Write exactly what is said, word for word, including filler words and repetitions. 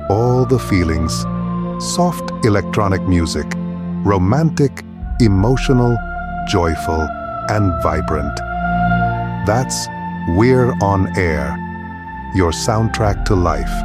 all the feelings. Soft electronic music, romantic, emotional, joyful, and vibrant. That's We're On Air, your soundtrack to life.